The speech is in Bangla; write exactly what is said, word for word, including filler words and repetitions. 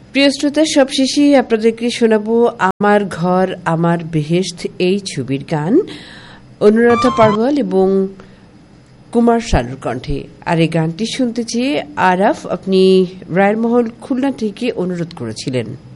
প্রিয় শ্রোতা, সবশেষে আপনাদেরকে শোনাবো আমার ঘর আমার বেহেশত এই ছবির গান অনুরাধা পাড়ওয়াল এবং কুমার শানুর কণ্ঠে। আর এই গানটি শুনতে চেয়ে আরাফ আপনি রায়েরমহল খুলনা থেকে অনুরোধ করেছিলেন।